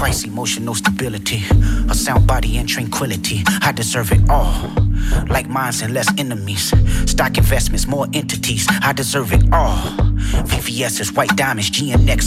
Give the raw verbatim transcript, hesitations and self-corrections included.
twice emotional stability, a sound body and tranquility. I deserve it all, like mines and less enemies. Stock investments, more entities. I deserve it all. V V S's white diamonds, G N X